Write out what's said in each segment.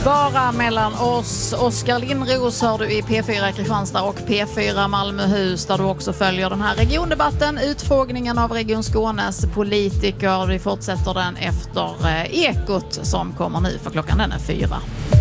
Bara mellan oss. Oskar Lindros hör du i P4 Kristianstad och P4 Malmöhus, där du också följer den här regiondebatten, utfrågningen av Region Skånes politiker. Vi fortsätter den efter Ekot som kommer nu, för klockan den är 4.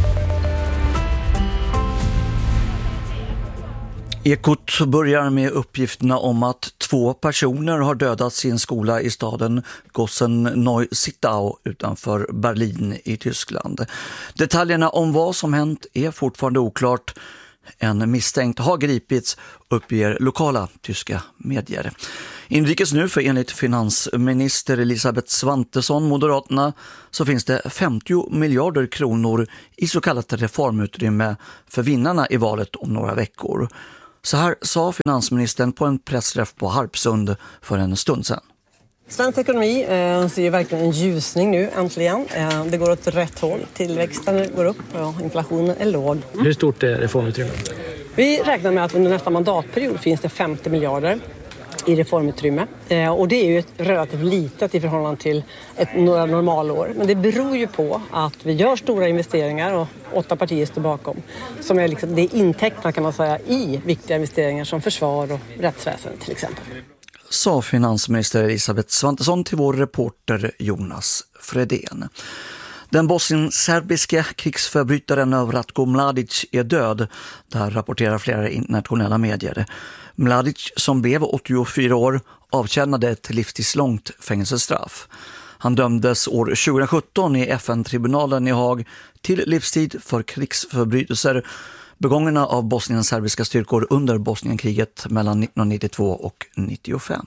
Ekot börjar med uppgifterna om att 2 personer har dödats i en skola i staden Gossen-Neusittau utanför Berlin i Tyskland. Detaljerna om vad som hänt är fortfarande oklart. En misstänkt har gripits, uppger lokala tyska medier. Inrikes nu, för enligt finansminister Elisabeth Svantesson, Moderaterna, så finns det 50 miljarder kronor i så kallat reformutrymme för vinnarna i valet om några veckor. Så här sa finansministern på en pressträff på Harpsund för en stund sedan. Svensk ekonomi ser verkligen en ljusning nu, äntligen. Det går åt rätt håll. Tillväxten går upp och inflationen är låg. Hur stort är reformutrymmet? Vi räknar med att under nästa mandatperiod finns det 50 miljarder i reformutrymme. Och det är ju relativt litet i förhållande till några normalår. Men det beror ju på att vi gör stora investeringar och 8 partier står bakom. Som är liksom, det är intäkterna, kan man säga, i viktiga investeringar som försvar och rättsväsen till exempel. Sa finansminister Elisabeth Svantesson till vår reporter Jonas Fredén. Den bosnienserbiske krigsförbrytaren Ratko Mladic är död. Där rapporterar flera internationella medier. Mladic, som blev 84 år, avtjänade ett livstidslångt fängelsestraff. Han dömdes år 2017 i FN-tribunalen i Haag till livstid för krigsförbrytelser begångna av bosnienserbiska styrkor under Bosnienkriget mellan 1992 och 1995.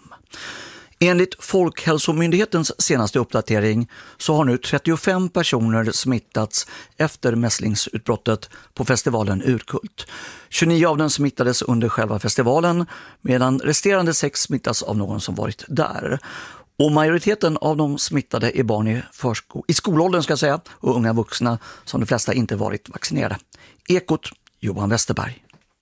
Enligt Folkhälsomyndighetens senaste uppdatering så har nu 35 personer smittats efter mässlingsutbrottet på festivalen Urkult. 29 av dem smittades under själva festivalen, medan resterande 6 smittas av någon som varit där. Och majoriteten av de smittade är barn i skolåldern, ska jag säga, och unga vuxna, som de flesta inte varit vaccinerade. Ekot, Johan Westerberg.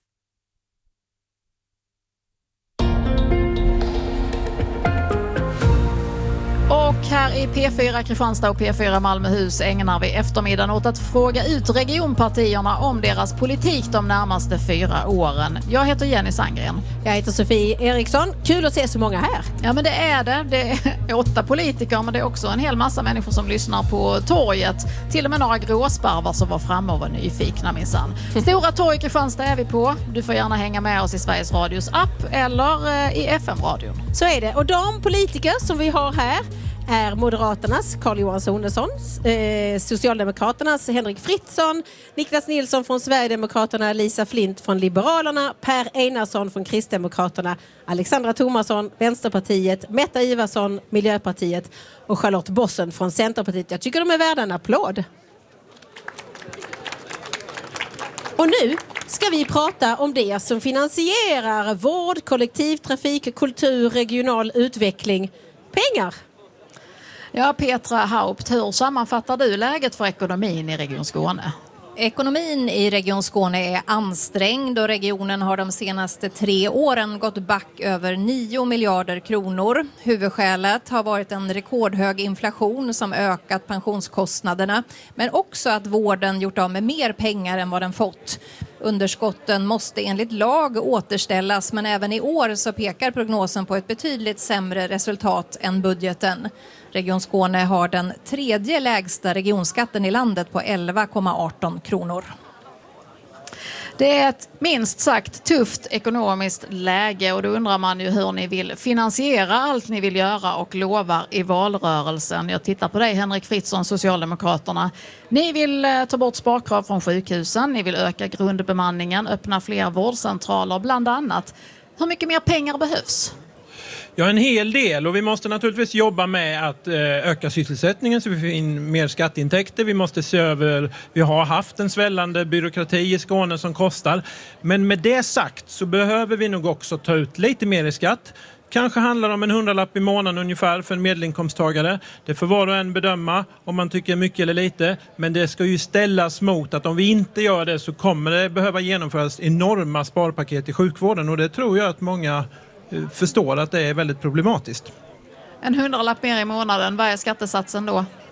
Och här i P4 Kristianstad och P4 Malmöhus ägnar vi eftermiddagen åt att fråga ut regionpartierna om deras politik de närmaste 4 åren. Jag heter Jenny Sandgren. Jag heter Sofie Eriksson. Kul att se så många här. Ja, men det är det. Det är 8 politiker, men det är också en hel massa människor som lyssnar på torget. Till och med några gråsparvar som var framme och var nyfikna minsann. Stora torg i Kristianstad är vi på. Du får gärna hänga med oss i Sveriges Radios app eller i FM-radion. Så är det. Och de politiker som vi har här är Moderaternas Carl-Johan Sonesson, Socialdemokraternas Henrik Fritzson, Niklas Nilsson från Sverigedemokraterna, Lisa Flint från Liberalerna, Per Einarsson från Kristdemokraterna, Alexandra Thomasson, Vänsterpartiet, Metta Ivarsson, Miljöpartiet och Charlotte Bossen från Centerpartiet. Jag tycker de är värda en applåd. Och nu ska vi prata om det som finansierar vård, kollektivtrafik, kultur, regional utveckling, pengar. Ja, Petra Haupt, hur sammanfattar du läget för ekonomin i Region Skåne? Ekonomin i Region Skåne är ansträngd och regionen har de senaste 3 åren gått back över 9 miljarder kronor. Huvudskälet har varit en rekordhög inflation som ökat pensionskostnaderna, men också att vården gjort av med mer pengar än vad den fått. Underskotten måste enligt lag återställas, men även i år så pekar prognosen på ett betydligt sämre resultat än budgeten. Region Skåne har den 3:e lägsta regionskatten i landet på 11,18 kronor. Det är ett minst sagt tufft ekonomiskt läge och då undrar man ju hur ni vill finansiera allt ni vill göra och lovar i valrörelsen. Jag tittar på dig, Henrik Fritzson, Socialdemokraterna. Ni vill ta bort sparkrav från sjukhusen, ni vill öka grundbemanningen, öppna fler vårdcentraler bland annat. Hur mycket mer pengar behövs? Ja, en hel del, och vi måste naturligtvis jobba med att öka sysselsättningen så vi får in mer skatteintäkter. Vi måste se över, vi har haft en svällande byråkrati i Skåne som kostar. Men med det sagt så behöver vi nog också ta ut lite mer i skatt. Kanske handlar det om en 100-lapp i månaden ungefär för en medelinkomsttagare. Det får var och en bedöma om man tycker mycket eller lite. Men det ska ju ställas mot att om vi inte gör det så kommer det behöva genomföras enorma sparpaket i sjukvården. Och det tror jag att många förstår att det är väldigt problematiskt. En 100-lapp mer i månaden, vad är skattesatsen då?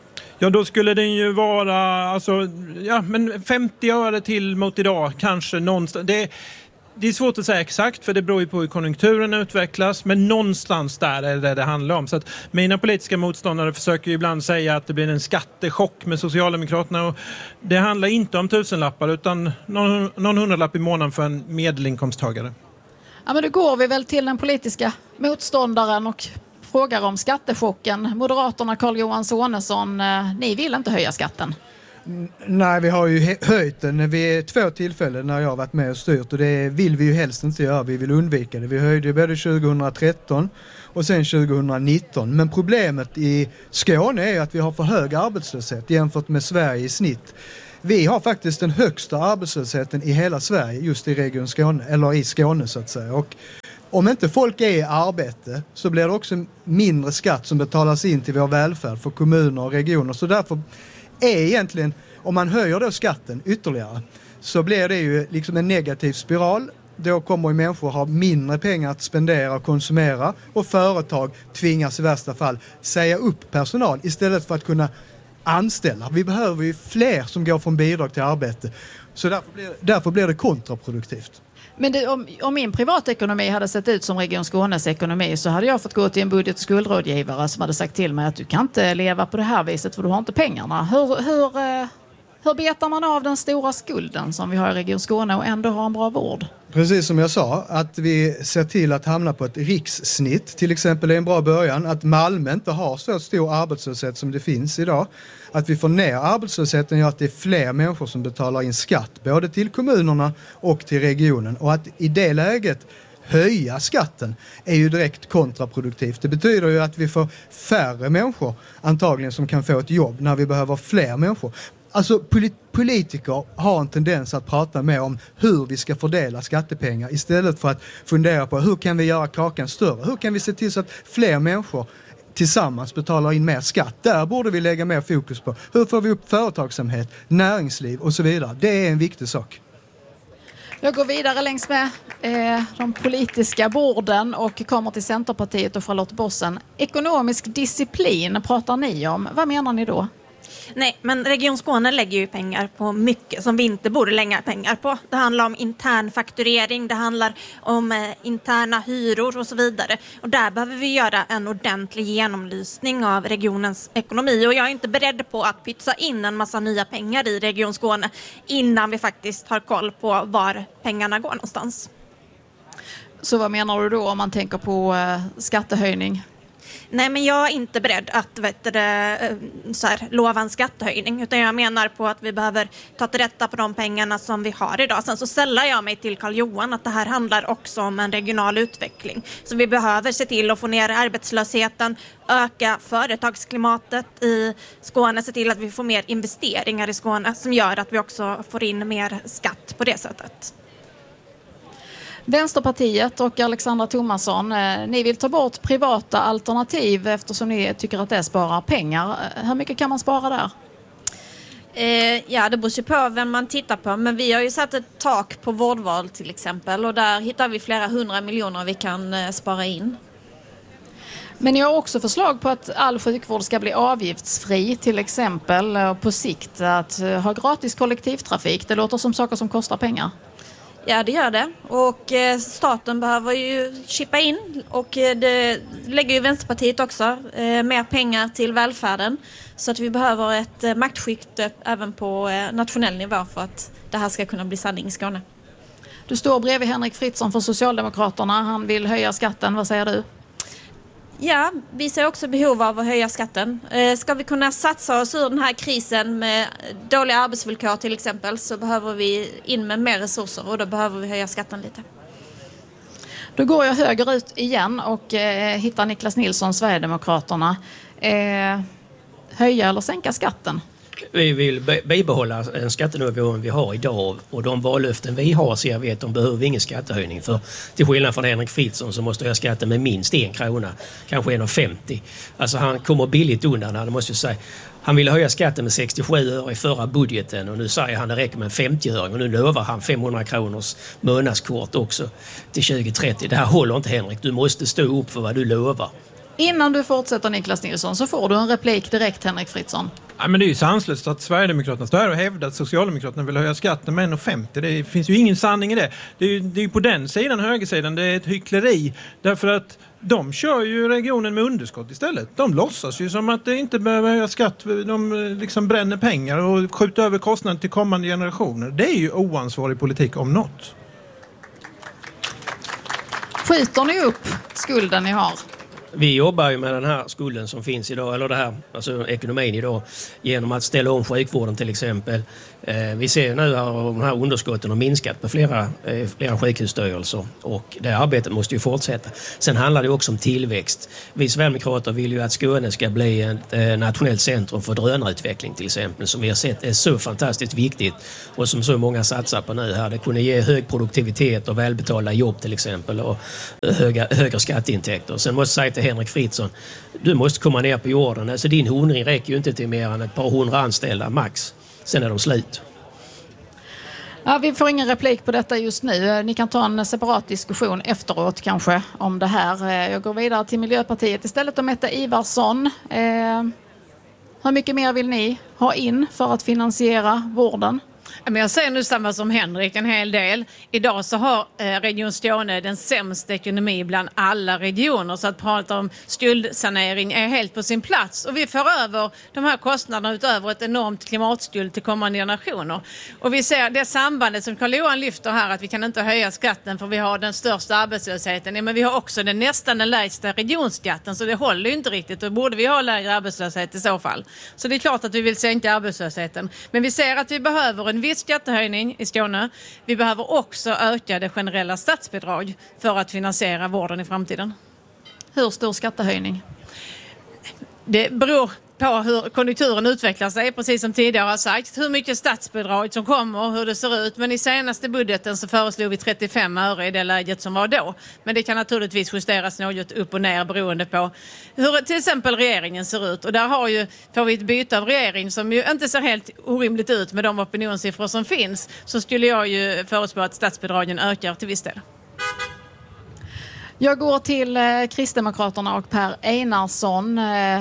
Ja, då skulle den ju vara men 50 öre till mot idag, kanske någonstans. Det är svårt att säga exakt, för det beror ju på hur konjunkturen utvecklas, men någonstans där är det handlar om. Så att mina politiska motståndare försöker ju ibland säga att det blir en skattechock med Socialdemokraterna, och det handlar inte om tusenlappar utan någon hundralapp i månaden för en medelinkomsttagare. Ja, men då går vi väl till den politiska motståndaren och frågar om skattechocken. Moderaterna, Carl-Johan Sonesson, ni vill inte höja skatten. Nej, vi har ju höjt den vid 2 tillfällen när jag har varit med och styrt, och det vill vi ju helst inte göra. Vi vill undvika det. Vi höjde både 2013 och sen 2019. Men problemet i Skåne är att vi har för hög arbetslöshet jämfört med Sverige i snitt. Vi har faktiskt den högsta arbetslösheten i hela Sverige just i region Skåne, eller i Skåne så att säga. Och om inte folk är i arbete så blir det också mindre skatt som betalas in till vår välfärd för kommuner och regioner. Så därför är egentligen, om man höjer då skatten ytterligare, så blir det ju liksom en negativ spiral. Då kommer ju människor ha mindre pengar att spendera och konsumera, och företag tvingas i värsta fall säga upp personal istället för att kunna anställa. Vi behöver ju fler som går från bidrag till arbete. Så därför blir det kontraproduktivt. Men om min privatekonomi hade sett ut som Region Skånes ekonomi, så hade jag fått gå till en budget- och skuldrådgivare som hade sagt till mig att du kan inte leva på det här viset för du har inte pengarna. Hur betar man av den stora skulden som vi har i Region Skåne och ändå ha en bra vård? Precis som jag sa, att vi ser till att hamna på ett rikssnitt. Till exempel är en bra början att Malmö inte har så stor arbetslöshet som det finns idag. Att vi får ner arbetslösheten gör att det är fler människor som betalar in skatt, både till kommunerna och till regionen. Och att i det läget höja skatten är ju direkt kontraproduktivt. Det betyder ju att vi får färre människor antagligen som kan få ett jobb när vi behöver fler människor. Alltså politiker har en tendens att prata mer om hur vi ska fördela skattepengar istället för att fundera på hur kan vi göra kakan större? Hur kan vi se till så att fler människor tillsammans betalar in mer skatt? Där borde vi lägga mer fokus på. Hur får vi upp företagsamhet, näringsliv och så vidare? Det är en viktig sak. Jag går vidare längs med de politiska borden och kommer till Centerpartiet och Charlotte Bossen. Ekonomisk disciplin pratar ni om. Vad menar ni då? Nej, men Region Skåne lägger ju pengar på mycket som vi inte borde lägga pengar på. Det handlar om intern fakturering, det handlar om interna hyror och så vidare. Och där behöver vi göra en ordentlig genomlysning av regionens ekonomi. Och jag är inte beredd på att pytsa in en massa nya pengar i Region Skåne innan vi faktiskt har koll på var pengarna går någonstans. Så vad menar du då om man tänker på skattehöjning? Nej, men jag är inte beredd att lova en skattehöjning, utan jag menar på att vi behöver ta till rätta på de pengarna som vi har idag. Sen så sällar jag mig till Carl-Johan att det här handlar också om en regional utveckling. Så vi behöver se till att få ner arbetslösheten, öka företagsklimatet i Skåne, se till att vi får mer investeringar i Skåne som gör att vi också får in mer skatt på det sättet. Vänsterpartiet och Alexandra Thomasson, ni vill ta bort privata alternativ eftersom ni tycker att det sparar pengar. Hur mycket kan man spara där? Ja, det beror ju på vem man tittar på. Men vi har ju satt ett tak på vårdval till exempel. Och där hittar vi flera 100 miljoner vi kan spara in. Men ni har också förslag på att all sjukvård ska bli avgiftsfri till exempel. Och på sikt att ha gratis kollektivtrafik. Det låter som saker som kostar pengar. Ja, det gör det. Och staten behöver ju chippa in. Och det lägger ju Vänsterpartiet också. Mer pengar till välfärden. Så att vi behöver ett maktskifte även på nationell nivå för att det här ska kunna bli sanning i Skåne. Du står bredvid Henrik Fritzon från Socialdemokraterna. Han vill höja skatten. Vad säger du? Ja, vi ser också behov av att höja skatten. Ska vi kunna satsa oss ur den här krisen med dåliga arbetsvillkor till exempel, så behöver vi in med mer resurser och då behöver vi höja skatten lite. Då går jag högerut igen och hittar Niklas Nilsson, Sverigedemokraterna. Höja eller sänka skatten? Vi vill bibehålla en skattenivå vi har idag, och de vallöften vi har ser vi att de behöver ingen skattehöjning. För till skillnad från Henrik Fritzon så måste jag skatta med minst 1 krona, kanske 1,50. Alltså han kommer billigt undan här, det måste jag säga. Han ville höja skatten med 67 öre i förra budgeten och nu säger han det räcker med 50 öre och nu lovar han 500 kronors månadskort också till 2030. Det här håller inte, Henrik, du måste stå upp för vad du lovar. Innan du fortsätter Niklas Nilsson så får du en replik direkt, Henrik Fritzon. Ja, men det är ju sanslöst att Sverigedemokraterna står här och hävdar att Socialdemokraterna vill höja skatten med 1,50. Det finns ju ingen sanning i det. Det är ju på den sidan, högersidan, det är ett hyckleri. Därför att de kör ju regionen med underskott istället. De låtsas ju som att det inte behöver höja skatt. De liksom bränner pengar och skjuter över kostnader till kommande generationer. Det är ju oansvarig politik om något. Skjuter ni upp skulden ni har? Vi jobbar ju med den här skulden som finns idag, eller det här, alltså ekonomin idag, genom att ställa om sjukvården till exempel. Vi ser nu att de här underskotten har minskat på flera sjukhusstyrelser och det arbetet måste ju fortsätta. Sen handlar det också om tillväxt. Vi Sverigedemokrater vill ju att Skåne ska bli ett nationellt centrum för drönarutveckling till exempel, som vi har sett är så fantastiskt viktigt och som så många satsar på nu här. Det kunde ge hög produktivitet och välbetalda jobb till exempel och högre skatteintäkter. Sen måste jag säga till Henrik Fritzon, du måste komma ner på jorden. Alltså din honring räcker ju inte till mer än ett par hundra anställda max. Sen är de slut. Ja, vi får ingen replik på detta just nu. Ni kan ta en separat diskussion efteråt kanske om det här. Jag går vidare till Miljöpartiet istället och Mette Ivarsson. Hur mycket mer vill ni ha in för att finansiera vården? Men jag säger nu samma som Henrik, en hel del. Idag så har Region Skåne den sämsta ekonomi bland alla regioner, så att prata om skuldsanering är helt på sin plats. Och vi för över de här kostnaderna utöver ett enormt klimatskuld till kommande generationer. Och vi ser det sambandet som Carl-Johan lyfter här, att vi kan inte höja skatten för vi har den största arbetslösheten. Ja, men vi har också nästan den lägsta regionskatten, så det håller ju inte riktigt. Då borde vi ha lägre arbetslöshet i så fall. Så det är klart att vi vill sänka arbetslösheten. Men vi ser att vi behöver en viss skattehöjning i Skåne. Vi behöver också öka det generella statsbidrag för att finansiera vården i framtiden. Hur stor skattehöjning? Det beror på hur konjunkturen utvecklar sig, precis som tidigare har sagt. Hur mycket statsbidrag som kommer, hur det ser ut. Men i senaste budgeten så föreslog vi 35 öre i det läget som var då. Men det kan naturligtvis justeras något upp och ner beroende på hur till exempel regeringen ser ut. Och där får vi ett byte av regering som ju inte ser helt orimligt ut med de opinionssiffror som finns. Så skulle jag ju förutspå att statsbidragen ökar till viss del. Jag går till Kristdemokraterna och Per Einarsson.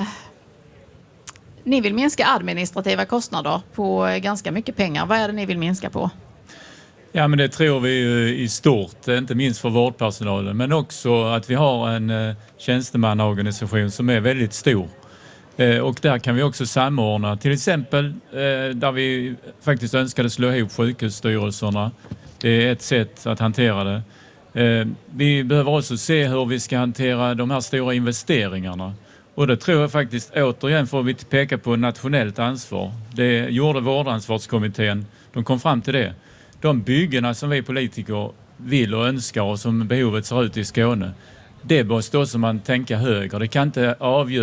Ni vill minska administrativa kostnader på ganska mycket pengar. Vad är det ni vill minska på? Ja, men det tror vi ju i stort, inte minst för vårdpersonalen, men också att vi har en tjänstemannaorganisation som är väldigt stor. Och där kan vi också samordna, till exempel där vi faktiskt önskade slå ihop sjukhusstyrelserna. Det är ett sätt att hantera det. Vi behöver också se hur vi ska hantera de här stora investeringarna. Och det tror jag faktiskt, återigen får vi peka på nationellt ansvar. Det gjorde vårdansvarskommittén, de kom fram till det. De byggena som vi politiker vill och önskar och som behovet ser ut i Skåne, det måste man tänka högre. Det kan inte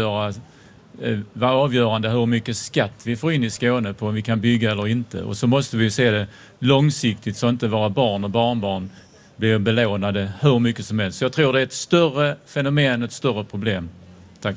vara avgörande hur mycket skatt vi får in i Skåne på om vi kan bygga eller inte. Och så måste vi se det långsiktigt så inte våra barn och barnbarn blir belånade hur mycket som helst. Så jag tror det är ett större fenomen, ett större problem. Tack.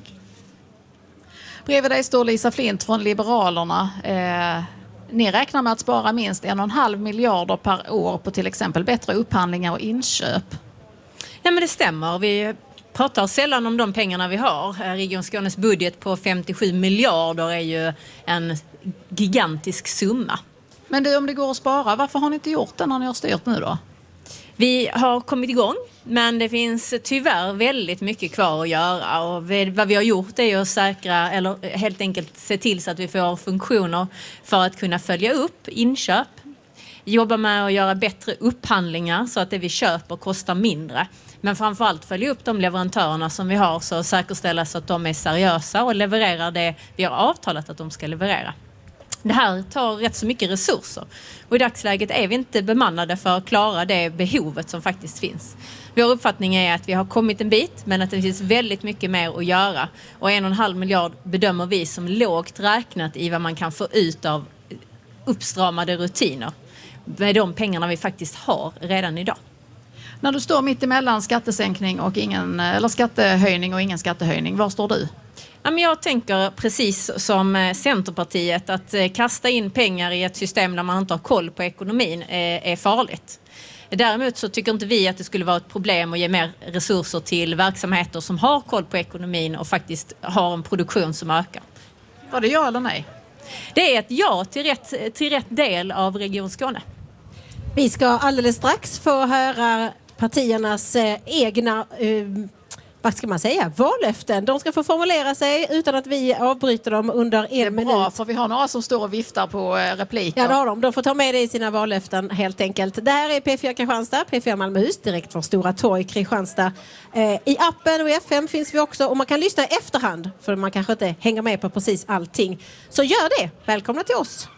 Bredvid dig står Lisa Flint från Liberalerna. Ni räknar med att spara minst 1,5 miljarder per år på till exempel bättre upphandlingar och inköp. Ja, men det stämmer. Vi pratar sällan om de pengarna vi har. Region Skånes budget på 57 miljarder är ju en gigantisk summa. Men du, om det går att spara, varför har ni inte gjort det när ni har styrt nu då? Vi har kommit igång, men det finns tyvärr väldigt mycket kvar att göra. Och vad vi har gjort är att säkra, eller helt enkelt se till så att vi får funktioner för att kunna följa upp inköp. Jobba med att göra bättre upphandlingar så att det vi köper kostar mindre. Men framförallt följa upp de leverantörerna som vi har, så säkerställa så att de är seriösa och levererar det vi har avtalat att de ska leverera. Det här tar rätt så mycket resurser och i dagsläget är vi inte bemannade för att klara det behovet som faktiskt finns. Vår uppfattning är att vi har kommit en bit, men att det finns väldigt mycket mer att göra. Och 1,5 miljard bedömer vi som lågt räknat i vad man kan få ut av uppstramade rutiner med de pengarna vi faktiskt har redan idag. När du står mitt emellan skattesänkning och skattehöjning och ingen skattehöjning, var står du? Jag tänker precis som Centerpartiet att kasta in pengar i ett system där man inte har koll på ekonomin är farligt. Däremot så tycker inte vi att det skulle vara ett problem att ge mer resurser till verksamheter som har koll på ekonomin och faktiskt har en produktion som ökar. Var det ja eller nej? Det är ett ja till rätt del av Region Skåne. Vi ska alldeles strax få höra partiernas egna vad ska man säga, vallöften. De ska få formulera sig utan att vi avbryter dem under en minut. Det är bra, för vi har några som står och viftar på repliker. Ja, det har de. De får ta med det i sina vallöften helt enkelt. Det här är P4 Kristianstad, P4 Malmöhus, direkt från Stora Torg, Kristianstad. I appen och i FM finns vi också och man kan lyssna i efterhand för man kanske inte hänger med på precis allting. Så gör det. Välkomna till oss.